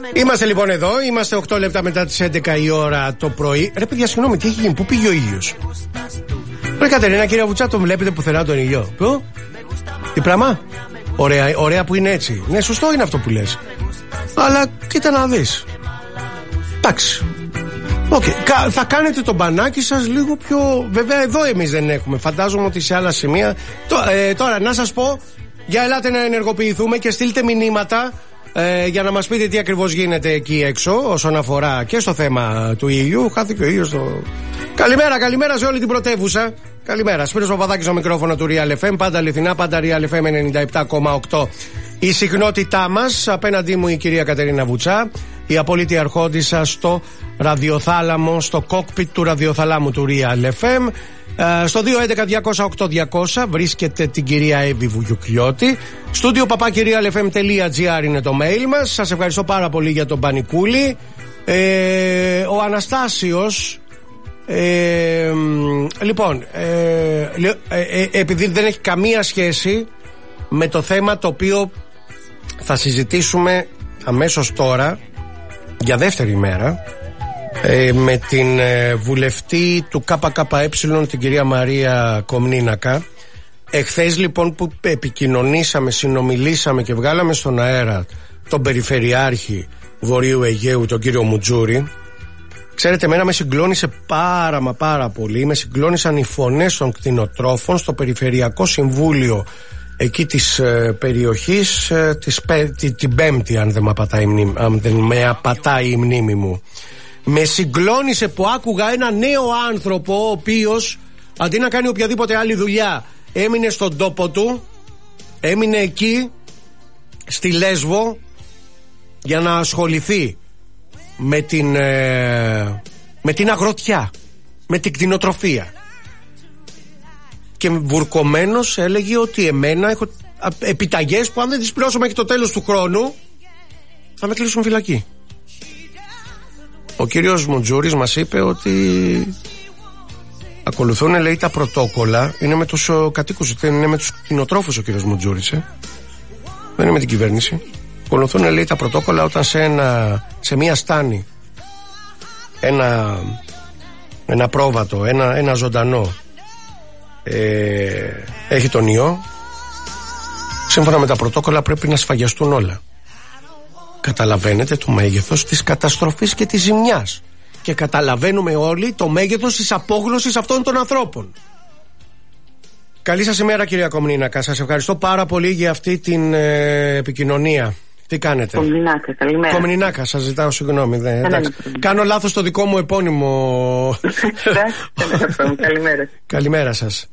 Είμαστε λοιπόν εδώ, είμαστε 8 λεπτά μετά τις 11 η ώρα το πρωί. Ρε παιδιά, συγγνώμη, τι έχει γίνει, πού πήγε ο ήλιος? Ρε Κατερίνα, κυρία Βουτσά, τον βλέπετε πουθενά τον ήλιο? Πού? Τι πράγμα? Ωραία που είναι έτσι. Ναι, σωστό είναι αυτό που λες. Αλλά κοίτα να δεις. Εντάξει. Θα κάνετε το μπανάκι σας λίγο πιο. Βέβαια, εδώ εμείς δεν έχουμε. Φαντάζομαι ότι σε άλλα σημεία. Τώρα, να σας πω, για ελάτε να ενεργοποιηθούμε και στείλτε μηνύματα για να μας πείτε τι ακριβώς γίνεται εκεί έξω όσον αφορά και στο θέμα του ήλιου. Χάθηκε ο ήλιος στο. Καλημέρα σε όλη την πρωτεύουσα. Καλημέρα. Σπύρος Παπαδάκης στο μικρόφωνο του Real FM. Πάντα αληθινά, πάντα Real FM 97,8. Η συχνότητά μας. Απέναντί μου η κυρία Κατερίνα Βουτσά, η απόλυτη αρχόντισσα στο ραδιοθάλαμο, στο κόκπιτ του ραδιοθαλάμου του Real FM. Στο 211-208-200 βρίσκεται την κυρία Εύη Βουγιουκλιώτη. Στούντιο papakirialfm.gr είναι το mail μας. Σας ευχαριστώ πάρα πολύ για τον πανικούλι. Ο Αναστάσιος. Λοιπόν, επειδή δεν έχει καμία σχέση με το θέμα το οποίο θα συζητήσουμε αμέσως τώρα για δεύτερη μέρα, με την βουλευτή του ΚΚΕ, την κυρία Μαρία Κομνίνακα. Εχθές λοιπόν που επικοινωνήσαμε, συνομιλήσαμε και βγάλαμε στον αέρα τον Περιφερειάρχη Βορείου Αιγαίου, τον κύριο Μουτζούρη, ξέρετε, εμένα με συγκλώνησε πάρα πολύ. Με συγκλώνησαν οι φωνές των κτηνοτρόφων στο Περιφερειακό Συμβούλιο εκεί της περιοχής την Πέμπτη, αν δεν με απατάει η μνήμη μου. Με συγκλώνησε που άκουγα ένα νέο άνθρωπο ο οποίος αντί να κάνει οποιαδήποτε άλλη δουλειά έμεινε στον τόπο του, έμεινε εκεί στη Λέσβο για να ασχοληθεί με την αγροτιά, με την κτηνοτροφία. Και βουρκωμένος έλεγε ότι εμένα έχω επιταγές που αν δεν τις πληρώσω μέχρι το τέλος του χρόνου θα με κλείσουν φυλακή. Ο κύριος Μουτζούρης μας είπε ότι ακολουθούν, λέει, τα πρωτόκολλα. Είναι με τους κατοίκους, δεν είναι με τους κτηνοτρόφους ο κύριος Μουτζούρης, δεν είναι με την κυβέρνηση. Ακολουθούν, λέει, τα πρωτόκολλα όταν σε μία στάνη ένα πρόβατο, ένα ζωντανό έχει τον ιό. Σύμφωνα με τα πρωτόκολλα πρέπει να σφαγιαστούν όλα. Καταλαβαίνετε το μέγεθος της καταστροφής και της ζημιάς. Και καταλαβαίνουμε όλοι το μέγεθος της απόγνωσης αυτών των ανθρώπων. Καλή σας ημέρα, κυρία Κομνίνακα. Σας ευχαριστώ πάρα πολύ για αυτή την επικοινωνία. Τι κάνετε? Κομνινάκα, καλημέρα. Κομνινάκα, σας ζητάω συγγνώμη. Κάνω λάθος το δικό μου επώνυμο. Καλημέρα. Καλημέρα σας.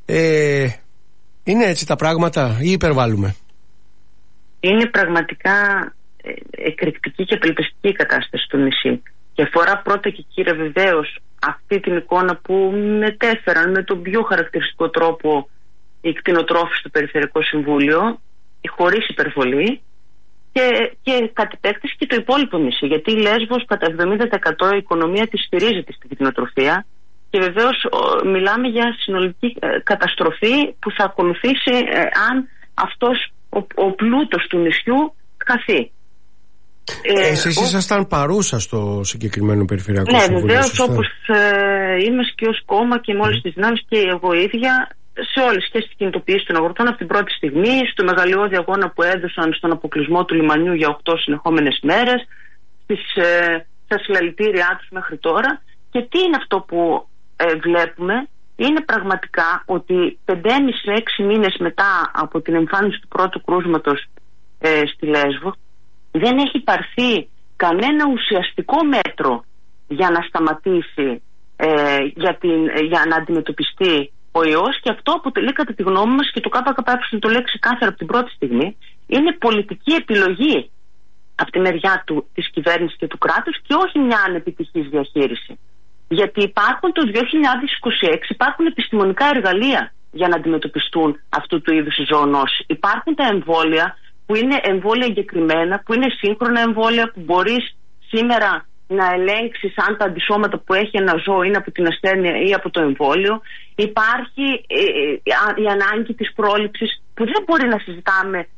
Είναι έτσι τα πράγματα ή υπερβάλλουμε? Είναι πραγματικά εκρηκτική και απελπιστική η κατάσταση στο νησί. Και αφορά πρώτα και κύρια βεβαίως αυτή την εικόνα που μετέφεραν με τον πιο χαρακτηριστικό τρόπο οι κτηνοτρόφοι στο Περιφερειακό Συμβούλιο, χωρίς υπερβολή, και κατ' επέκταση και το υπόλοιπο νησί. Γιατί η Λέσβος κατά 70% η οικονομία της στηρίζεται στην κτηνοτροφία και βεβαίως μιλάμε για συνολική καταστροφή που θα ακολουθήσει αν αυτός ο πλούτος του νησιού χαθεί. Εσείς ήσασταν παρούσα στο συγκεκριμένο Περιφερειακό Συμβούλιο? Ναι, βεβαίως, όπως είμαι και ως κόμμα και με όλες τις δυνάμεις και εγώ ίδια σε όλες και στις κινητοποιήσεις των αγροτών από την πρώτη στιγμή, στο μεγαλειώδη αγώνα που έδωσαν στον αποκλεισμό του λιμανιού για 8 συνεχόμενες μέρες, στα συλλαλητήριά τους μέχρι τώρα. Και τι είναι αυτό που βλέπουμε? Είναι πραγματικά ότι 5,5-6 μήνες μετά από την εμφάνιση του πρώτου κρούσματος στη Λέσβο δεν έχει πάρθει κανένα ουσιαστικό μέτρο για να σταματήσει, για να αντιμετωπιστεί ο ιός, και αυτό αποτελεί κατά τη γνώμη μας, και το ΚΚΕ το λέει ξεκάθαρα από την πρώτη στιγμή, είναι πολιτική επιλογή από τη μεριά της κυβέρνησης και του κράτους και όχι μια ανεπιτυχής διαχείριση. Γιατί υπάρχουν το 2026 υπάρχουν επιστημονικά εργαλεία για να αντιμετωπιστούν αυτού του είδους οι ζωονόσοι. Υπάρχουν τα εμβόλια που είναι εμβόλια εγκεκριμένα, που είναι σύγχρονα εμβόλια που μπορείς σήμερα να ελέγξεις αν τα αντισώματα που έχει ένα ζώο είναι από την ασθένεια ή από το εμβόλιο. Υπάρχει η ανάγκη της πρόληψης που δεν μπορεί να συζητάμε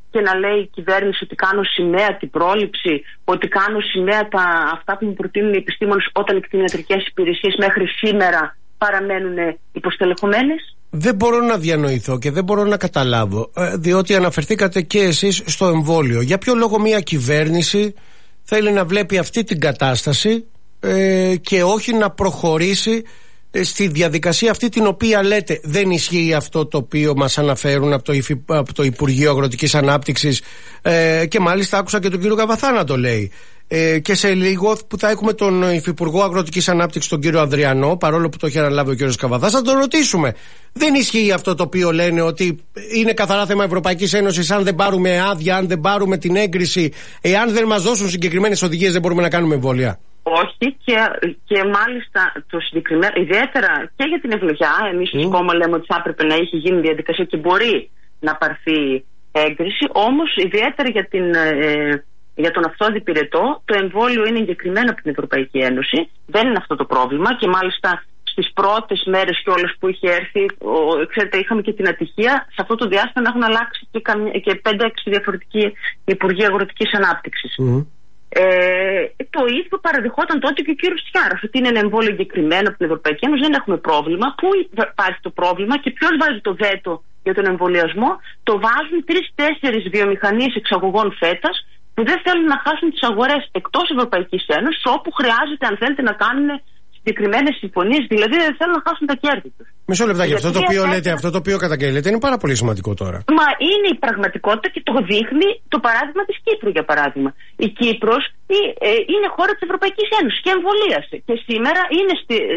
και να λέει η κυβέρνηση ότι κάνω σημαία την πρόληψη, ότι κάνω σημαία αυτά που μου προτείνουν οι επιστήμονες, όταν οι κτηνιατρικές υπηρεσίες μέχρι σήμερα παραμένουν υποστελεχωμένες. Δεν μπορώ να διανοηθώ και δεν μπορώ να καταλάβω, διότι αναφερθήκατε και εσείς στο εμβόλιο. Για ποιο λόγο μια κυβέρνηση θέλει να βλέπει αυτή την κατάσταση και όχι να προχωρήσει στη διαδικασία αυτή την οποία λέτε? Δεν ισχύει αυτό το οποίο μας αναφέρουν από το Υπουργείο Αγροτικής Ανάπτυξης, και μάλιστα άκουσα και τον κύριο Καβαθά να το λέει. Και σε λίγο που θα έχουμε τον Υφυπουργό Αγροτικής Ανάπτυξης, τον κύριο Ανδριανό, παρόλο που το έχει αναλάβει ο κύριος Καβαθάς, θα τον ρωτήσουμε. Δεν ισχύει αυτό το οποίο λένε, ότι είναι καθαρά θέμα Ευρωπαϊκής Ένωσης? Αν δεν πάρουμε άδεια, αν δεν πάρουμε την έγκριση, εάν δεν μας δώσουν συγκεκριμένες οδηγίες, δεν μπορούμε να κάνουμε εμβόλια? Όχι, και μάλιστα το συγκεκριμένο, ιδιαίτερα και για την ευλογιά, εμείς στο κόμμα λέμε ότι θα έπρεπε να έχει γίνει διαδικασία και μπορεί να πάρθει έγκριση, όμως ιδιαίτερα για τον αυτόδη πυρετό, το εμβόλιο είναι εγκεκριμένο από την Ευρωπαϊκή Ένωση, δεν είναι αυτό το πρόβλημα, και μάλιστα στις πρώτες μέρες κιόλας που είχε έρθει, ξέρετε, είχαμε και την ατυχία σε αυτό το διάστημα να έχουν αλλάξει και 5-6 διαφορετικοί Υπουργοί Αγροτικής Ανάπτυξης. Το ίδιο παραδεχόταν τότε και ο κύριος Τσιάρας, ότι είναι ένα εμβόλιο εγκεκριμένο από την Ευρωπαϊκή Ένωση, δεν έχουμε πρόβλημα. Πού υπάρχει το πρόβλημα και ποιος βάζει το βέτο για τον εμβολιασμό? Το βάζουν 3-4 βιομηχανίες εξαγωγών φέτας που δεν θέλουν να χάσουν τις αγορές εκτός Ευρωπαϊκής Ένωσης, όπου χρειάζεται, αν θέλετε, να κάνουν συγκεκριμένες συμφωνίες, δηλαδή δεν θέλουν να χάσουν τα κέρδη τους. Μισό λεπτάκι, αυτό το οποίο λέτε, αυτό το οποίο καταγγέλλετε είναι πάρα πολύ σημαντικό τώρα. Μα είναι η πραγματικότητα και το δείχνει το παράδειγμα της Κύπρου, για παράδειγμα. Η Κύπρος είναι χώρα της Ευρωπαϊκής Ένωσης και εμβολίασε. Και σήμερα είναι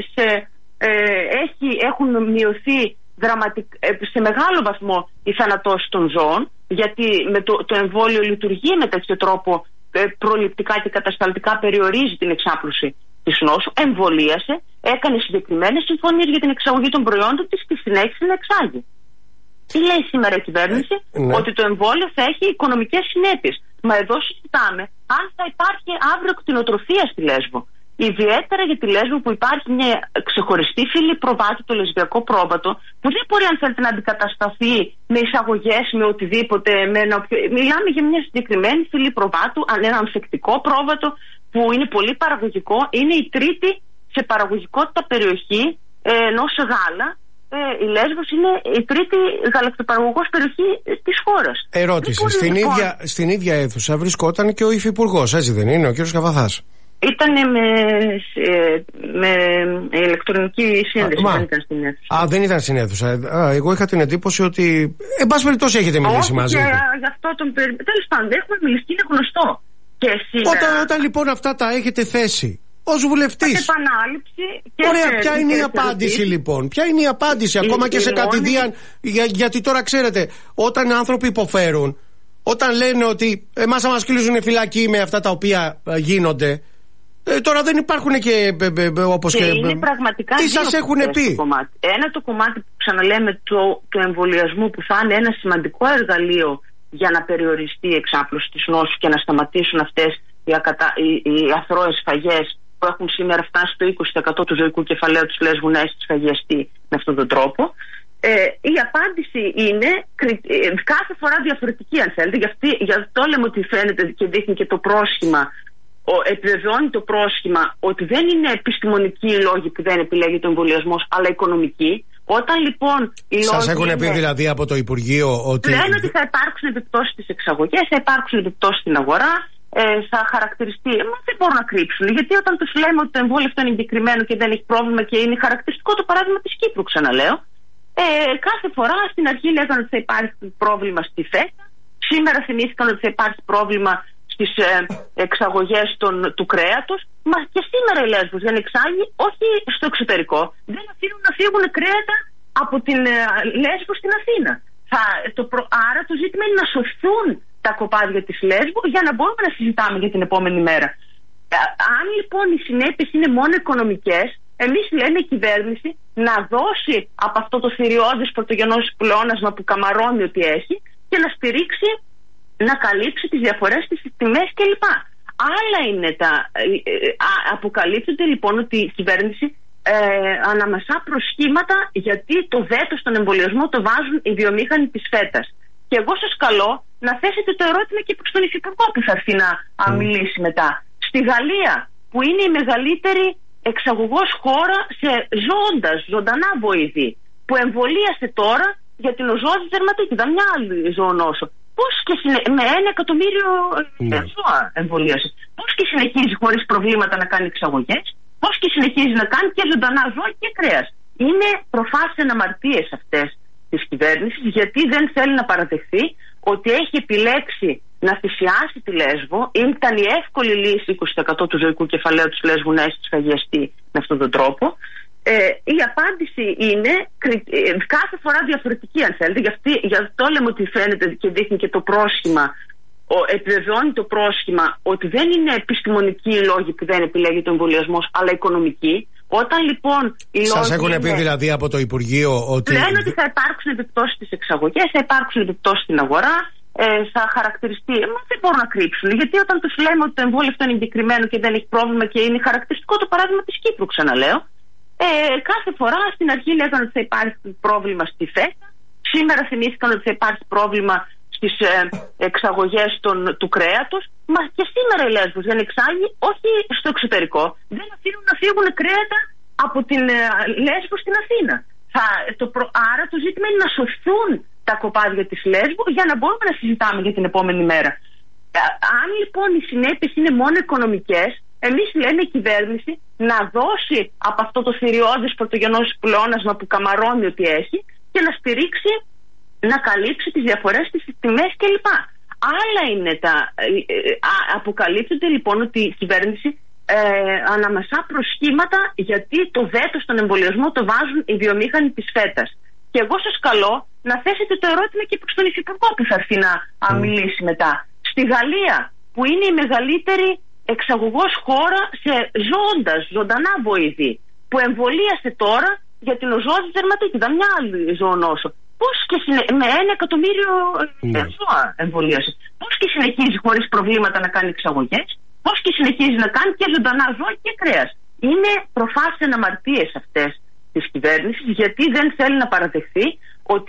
έχουν μειωθεί σε μεγάλο βαθμό οι θανατώσεις των ζώων, γιατί το εμβόλιο λειτουργεί με τέτοιο τρόπο προληπτικά και κατασταλτικά, περιορίζει την εξάπλωση της νόσου, εμβολίασε, έκανε συγκεκριμένες συμφωνίες για την εξαγωγή των προϊόντων της και συνέχισε να εξάγει. Τι λέει σήμερα η κυβέρνηση? Ότι το εμβόλιο θα έχει οικονομικές συνέπειες. Μα εδώ συζητάμε αν θα υπάρχει αύριο κτηνοτροφία στη Λέσβο. Ιδιαίτερα για τη Λέσβο, που υπάρχει μια ξεχωριστή φυλή προβάτου, το λεσβιακό πρόβατο, που δεν μπορεί, αν θέλετε, να αντικατασταθεί με εισαγωγές, με οτιδήποτε. Μιλάμε για μια συγκεκριμένη φυλή προβάτου, ένα ανθεκτικό πρόβατο που είναι πολύ παραγωγικό. Είναι η τρίτη σε παραγωγικότητα περιοχή, ενώ σε γάλα η Λέσβος είναι η τρίτη γαλακτοπαραγωγός περιοχή της χώρας. Ερώτηση. Στην ίδια αίθουσα βρισκόταν και ο Υφυπουργός, έτσι δεν είναι, ο κ. Καβαθάς? Ήτανε με ηλεκτρονική σύνδεση, δεν ήταν στην αίθουσα. Δεν ήταν στην αίθουσα. Εγώ είχα την εντύπωση ότι, εν πάση περιπτώσει, έχετε μιλήσει μαζί του. Τέλος πάντων, έχουμε μιλήσει, είναι γνωστό. Και όταν λοιπόν αυτά τα έχετε θέσει ως βουλευτής, επανάληψη. Ωραία, ποια είναι η απάντηση λοιπόν? Ποια είναι η απάντηση, ακόμα και σε κατηδίαν? Γιατί τώρα ξέρετε, όταν άνθρωποι υποφέρουν, όταν λένε ότι εμάς θα μας κλείσουν φυλακή με αυτά τα οποία γίνονται, τώρα δεν υπάρχουν και όπως και είναι πραγματικά. Τι σας έχουν πει? Ένα το κομμάτι που ξαναλέμε του εμβολιασμού, που θα είναι ένα σημαντικό εργαλείο για να περιοριστεί η εξάπλωση της νόσου και να σταματήσουν αυτές οι αθρώες σφαγές που έχουν σήμερα φτάσει στο 20% του ζωικού κεφαλαίου της Λέσβου να έχει σφαγιαστεί με αυτόν τον τρόπο. Η απάντηση είναι κάθε φορά διαφορετική, αν θέλετε. Γι' αυτό λέμε ότι φαίνεται και δείχνει και το πρόσχημα, επιβεβαιώνει το πρόσχημα ότι δεν είναι επιστημονικοί οι λόγοι που δεν επιλέγεται ο εμβολιασμός, αλλά οικονομικοί. Όταν λοιπόν οι λόγοι. Σας έχουν πει δηλαδή από το Υπουργείο ότι. Λένε ότι θα υπάρξουν επιπτώσεις στις εξαγωγές, θα υπάρξουν επιπτώσεις στην αγορά, θα χαρακτηριστεί. Μα δεν μπορούν να κρύψουν. Γιατί όταν τους λέμε ότι το εμβόλιο αυτό είναι εγκεκριμένο και δεν έχει πρόβλημα, και είναι χαρακτηριστικό το παράδειγμα της Κύπρου, ξαναλέω. Κάθε φορά στην αρχή λέγανε ότι θα υπάρχει πρόβλημα στη φέτα. Σήμερα θυμήθηκαν ότι θα υπάρχει πρόβλημα στις εξαγωγές του κρέατος. Μα και σήμερα η Λέσβος δεν εξάγει, όχι στο εξωτερικό. Δεν αφήνουν να φύγουν κρέατα από την Λέσβο στην Αθήνα. Άρα το ζήτημα είναι να σωθούν τα κοπάδια της Λέσβου για να μπορούμε να συζητάμε για την επόμενη μέρα. Αν λοιπόν οι συνέπειες είναι μόνο οικονομικές, εμείς λέμε η κυβέρνηση να δώσει από αυτό το θηριώδες πρωτογενώς πλεόνασμα που καμαρώνει ότι έχει και να στηρίξει, να καλύψει τις διαφορές στις τιμές κλπ. Άλλα είναι αποκαλύπτεται λοιπόν ότι η κυβέρνηση αναμασά προσχήματα, γιατί το βέτο στον εμβολιασμό το βάζουν οι βιομήχανοι της φέτας. Και εγώ σας καλώ να θέσετε το ερώτημα και προς τον Υφυπουργό που θα έρθει να μιλήσει μετά. Στη Γαλλία, που είναι η μεγαλύτερη εξαγωγός χώρα σε ζωντανά βοηδή, που εμβολίασε τώρα για την οζότη δερματίτιδα, μια άλλη ζωονόσο. Πώς και με 1 εκατομμύριο ζώα εμβολίασε. Πώς και συνεχίζει χωρίς προβλήματα να κάνει εξαγωγές, πώς και συνεχίζει να κάνει και ζωντανά ζώα και κρέας. Είναι προφάσεις αναμαρτίες αυτές της κυβέρνησης, γιατί δεν θέλει να παραδεχθεί ότι έχει επιλέξει να θυσιάσει τη Λέσβο. Ήταν η εύκολη λύση 20% του ζωικού κεφαλαίου της Λέσβου να έχει σφαγιαστεί με αυτόν τον τρόπο. Η απάντηση είναι κάθε φορά διαφορετική, αν θέλετε. Γι' αυτό λέμε ότι φαίνεται και δείχνει και το πρόσχημα, επιβεβαιώνει το πρόσχημα ότι δεν είναι επιστημονικοί οι λόγοι που δεν επιλέγει ο εμβολιασμός, αλλά οικονομικοί. Όταν λοιπόν οι λόγοι. Σας έχουν πει δηλαδή από το Υπουργείο ότι. Λένε ότι θα υπάρξουν επιπτώσεις στις εξαγωγές, θα υπάρξουν επιπτώσεις στην αγορά, θα χαρακτηριστεί. Μα δεν μπορούν να κρύψουν. Γιατί όταν τους λέμε ότι το εμβόλιο αυτό είναι εγκεκριμένο και δεν έχει πρόβλημα και είναι χαρακτηριστικό το παράδειγμα της Κύπρου, ξαναλέω. Κάθε φορά στην αρχή λέγανε ότι θα υπάρχει πρόβλημα στη φέτα. Σήμερα θυμήθηκαν ότι θα υπάρχει πρόβλημα στις εξαγωγές του κρέατος. Μα και σήμερα η Λέσβος δεν εξάγει, όχι στο εξωτερικό. Δεν αφήνουν να φύγουν κρέατα από την Λέσβο στην Αθήνα. Άρα το ζήτημα είναι να σωθούν τα κοπάδια της Λέσβου για να μπορούμε να συζητάμε για την επόμενη μέρα. Αν λοιπόν οι συνέπειες είναι μόνο οικονομικές, εμείς λέμε η κυβέρνηση να δώσει από αυτό το θηριώδες πρωτογενώς πλεόνασμα που καμαρώνει ότι έχει και να στηρίξει, να καλύψει τις διαφορές στις τιμές κλπ. Άλλα είναι αποκαλύπτεται λοιπόν ότι η κυβέρνηση αναμασά προσχήματα, γιατί το βέτο στον εμβολιασμό το βάζουν οι βιομήχανοι της φέτας. Και εγώ σας καλώ να θέσετε το ερώτημα και προς τον Υφυπουργό που θα έρθει να μιλήσει μετά. Στη Γαλλία, που είναι η μεγαλύτερη εξαγωγός χώρα σε ζωντανά βοηδή, που εμβολίασε τώρα για την οζότη δερματίτιδα, μια άλλη ζωονόσο. Πώς και με 1 εκατομμύριο ζώα εμβολίασε. Πώς και συνεχίζει χωρίς προβλήματα να κάνει εξαγωγές, πώς και συνεχίζει να κάνει και ζωντανά ζώα και κρέας. Είναι προφάσεις αναμαρτίες αυτές της κυβέρνησης, γιατί δεν θέλει να παραδεχθεί ότι